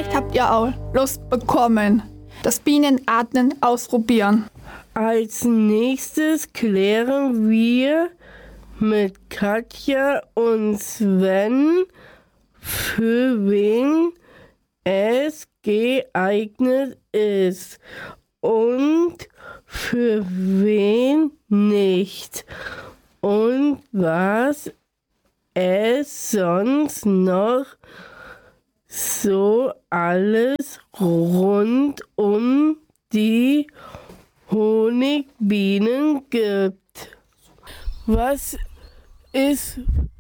Vielleicht habt ihr auch Lust bekommen, das Bienenatmen ausprobieren. Als nächstes klären wir mit Katja und Sven, für wen es geeignet ist und für wen nicht und was es sonst noch so alles rund um die Honigbienen gibt. Was ist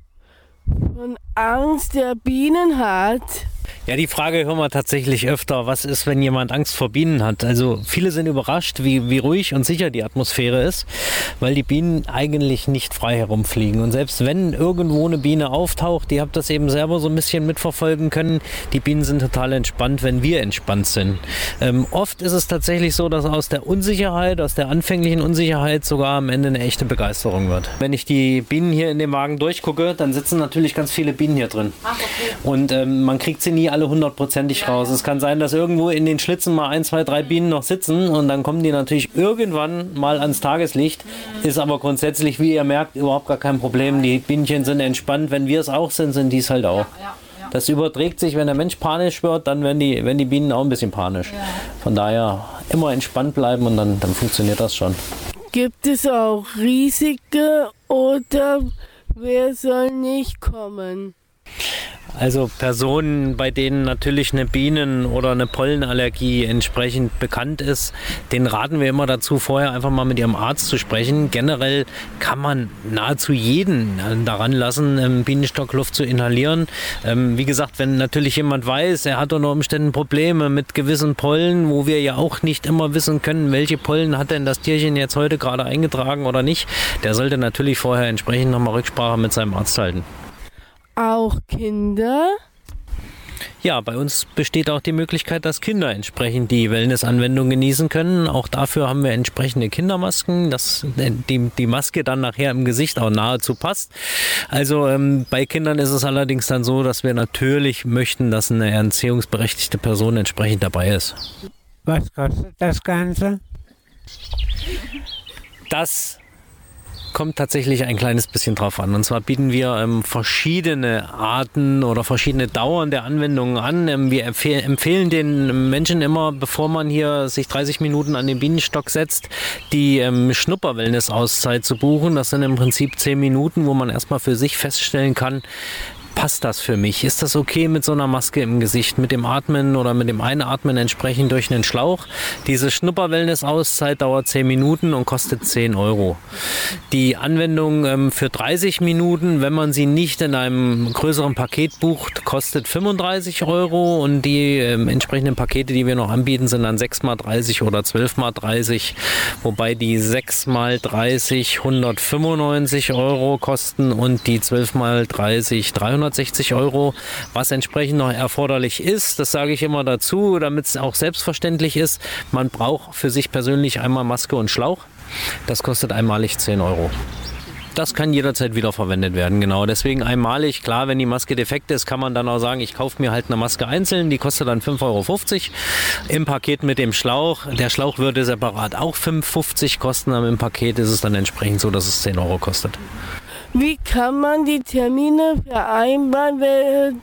von Angst der Bienen hat? Ja, die Frage hören wir tatsächlich öfter. Was ist, wenn jemand Angst vor Bienen hat? Also viele sind überrascht, wie ruhig und sicher die Atmosphäre ist, weil die Bienen eigentlich nicht frei herumfliegen. Und selbst wenn irgendwo eine Biene auftaucht, ihr habt das eben selber so ein bisschen mitverfolgen können, die Bienen sind total entspannt, wenn wir entspannt sind. Oft ist es tatsächlich so, dass aus der Unsicherheit, aus der anfänglichen Unsicherheit sogar am Ende eine echte Begeisterung wird. Wenn ich die Bienen hier in dem Wagen durchgucke, dann sitzen natürlich ganz viele Bienen hier drin. Ach, okay. Und man kriegt sie nie alle 100%ig raus. Es kann sein, dass irgendwo in den Schlitzen mal 1, 2, 3 Bienen noch sitzen und dann kommen die natürlich irgendwann mal ans Tageslicht. Ist aber grundsätzlich, wie ihr merkt, überhaupt gar kein Problem. Die Bienchen sind entspannt. Wenn wir es auch sind, sind die es halt auch. Das überträgt sich, wenn der Mensch panisch wird, dann werden die Bienen auch ein bisschen panisch. Von daher immer entspannt bleiben und dann funktioniert das schon. Gibt es auch Risiken oder wer soll nicht kommen? Also Personen, bei denen natürlich eine Bienen- oder eine Pollenallergie entsprechend bekannt ist, denen raten wir immer dazu, vorher einfach mal mit ihrem Arzt zu sprechen. Generell kann man nahezu jeden daran lassen, Bienenstockluft zu inhalieren. Wie gesagt, wenn natürlich jemand weiß, er hat unter Umständen Probleme mit gewissen Pollen, wo wir ja auch nicht immer wissen können, welche Pollen hat denn das Tierchen jetzt heute gerade eingetragen oder nicht, der sollte natürlich vorher entsprechend nochmal Rücksprache mit seinem Arzt halten. Auch Kinder? Ja, bei uns besteht auch die Möglichkeit, dass Kinder entsprechend die Wellness-Anwendung genießen können. Auch dafür haben wir entsprechende Kindermasken, dass die Maske dann nachher im Gesicht auch nahezu passt. Also bei Kindern ist es allerdings dann so, dass wir natürlich möchten, dass eine erziehungsberechtigte Person entsprechend dabei ist. Was kostet das Ganze? Das kommt tatsächlich ein kleines bisschen drauf an. Und zwar bieten wir verschiedene Arten oder verschiedene Dauern der Anwendungen an. Wir empfehlen den Menschen immer, bevor man hier sich 30 Minuten an den Bienenstock setzt, die Schnupper-Wellness-Auszeit zu buchen. Das sind im Prinzip 10 Minuten, wo man erstmal für sich feststellen kann, passt das für mich? Ist das okay mit so einer Maske im Gesicht, mit dem Atmen oder mit dem Einatmen entsprechend durch einen Schlauch? Diese Schnupper-Wellness-Auszeit dauert 10 Minuten und kostet 10 Euro. Die Anwendung für 30 Minuten, wenn man sie nicht in einem größeren Paket bucht, kostet 35 Euro und die entsprechenden Pakete, die wir noch anbieten, sind dann 6x30 oder 12x30, wobei die 6x30 195 Euro kosten und die 12x30 360 Euro, was entsprechend noch erforderlich ist. Das sage ich immer dazu, damit es auch selbstverständlich ist. Man braucht für sich persönlich einmal Maske und Schlauch. Das kostet einmalig 10 Euro. Das kann jederzeit wieder verwendet werden, genau. Deswegen einmalig, klar, wenn die Maske defekt ist, kann man dann auch sagen, ich kaufe mir halt eine Maske einzeln, die kostet dann 5,50 Euro im Paket mit dem Schlauch. Der Schlauch würde separat auch 5,50 kosten, aber im Paket ist es dann entsprechend so, dass es 10 Euro kostet. Wie kann man die Termine vereinbaren, wer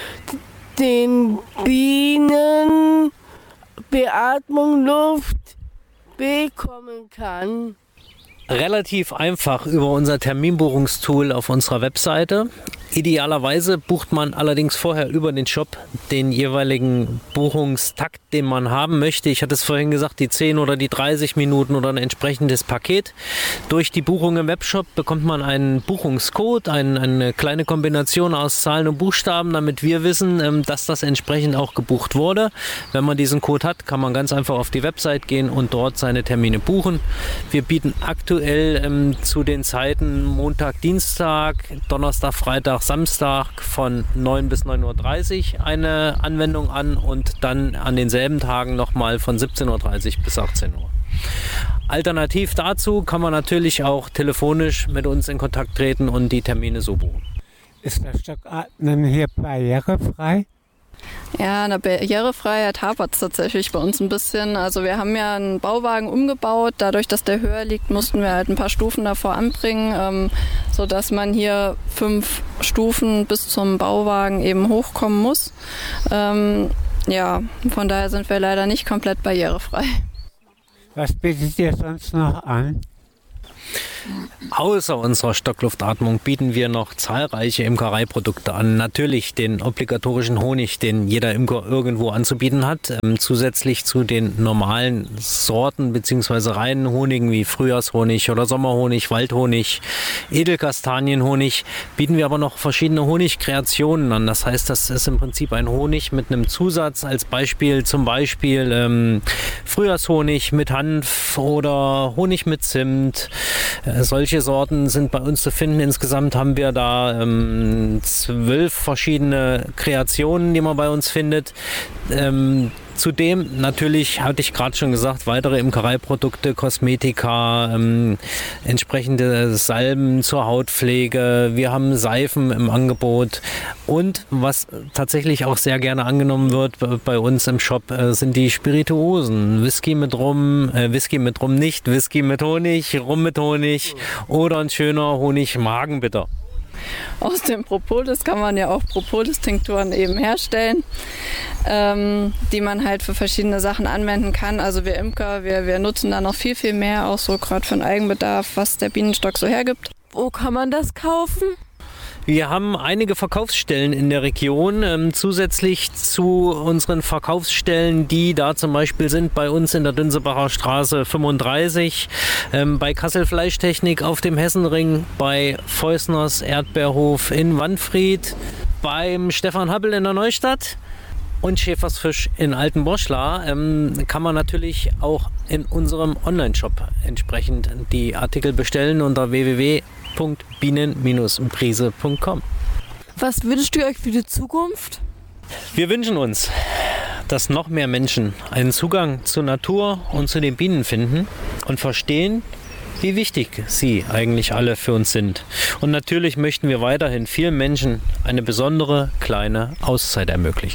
den Bienen Beatmung Luft bekommen kann? Relativ einfach über unser Terminbuchungstool auf unserer Webseite. Idealerweise bucht man allerdings vorher über den Shop den jeweiligen Buchungstakt, den man haben möchte. Ich hatte es vorhin gesagt, die 10 oder die 30 Minuten oder ein entsprechendes Paket. Durch die Buchung im Webshop bekommt man einen Buchungscode, eine kleine Kombination aus Zahlen und Buchstaben, damit wir wissen, dass das entsprechend auch gebucht wurde. Wenn man diesen Code hat, kann man ganz einfach auf die Website gehen und dort seine Termine buchen. Wir bieten aktuell zu den Zeiten Montag, Dienstag, Donnerstag, Freitag, Samstag von 9 bis 9.30 Uhr eine Anwendung an und dann an denselben Tagen nochmal von 17.30 Uhr bis 18 Uhr. Alternativ dazu kann man natürlich auch telefonisch mit uns in Kontakt treten und die Termine so buchen. Ist das Stockatmen hier barrierefrei? Ja, an der Barrierefreiheit hapert es tatsächlich bei uns ein bisschen. Also wir haben ja einen Bauwagen umgebaut. Dadurch, dass der höher liegt, mussten wir halt ein paar Stufen davor anbringen, sodass man hier 5 Stufen bis zum Bauwagen eben hochkommen muss. Ja, von daher sind wir leider nicht komplett barrierefrei. Was bietet ihr sonst noch an? Außer unserer Stockluftatmung bieten wir noch zahlreiche Imkereiprodukte an. Natürlich den obligatorischen Honig, den jeder Imker irgendwo anzubieten hat. Zusätzlich zu den normalen Sorten bzw. reinen Honigen wie Frühjahrshonig oder Sommerhonig, Waldhonig, Edelkastanienhonig, bieten wir aber noch verschiedene Honigkreationen an. Das heißt, das ist im Prinzip ein Honig mit einem Zusatz, als Beispiel zum Beispiel Frühjahrshonig mit Hanf oder Honig mit Zimt. Solche Sorten sind bei uns zu finden. Insgesamt haben wir da 12 verschiedene Kreationen, die man bei uns findet. Zudem natürlich, hatte ich gerade schon gesagt, weitere Imkereiprodukte, Kosmetika, entsprechende Salben zur Hautpflege. Wir haben Seifen im Angebot. Und was tatsächlich auch sehr gerne angenommen wird bei uns im Shop, sind die Spirituosen. Whisky mit Rum nicht, Whisky mit Honig, Rum mit Honig oder ein schöner Honig-Magenbitter. Aus dem Propolis kann man ja auch Propolis-Tinkturen eben herstellen, die man halt für verschiedene Sachen anwenden kann. Also wir Imker, wir nutzen da noch viel, viel mehr, auch so gerade für den Eigenbedarf, was der Bienenstock so hergibt. Wo kann man das kaufen? Wir haben einige Verkaufsstellen in der Region, zusätzlich zu unseren Verkaufsstellen, die da zum Beispiel sind bei uns in der Dünsebacher Straße 35, bei Kassel Fleischtechnik auf dem Hessenring, bei Feusners Erdbeerhof in Wanfried, beim Stefan Happel in der Neustadt und Schäfersfisch in Altenboschla. Kann man natürlich auch in unserem Online-Shop entsprechend die Artikel bestellen unter www.bienen-prise.com. Was wünscht ihr euch für die Zukunft? Wir wünschen uns, dass noch mehr Menschen einen Zugang zur Natur und zu den Bienen finden und verstehen, wie wichtig sie eigentlich alle für uns sind. Und natürlich möchten wir weiterhin vielen Menschen eine besondere kleine Auszeit ermöglichen.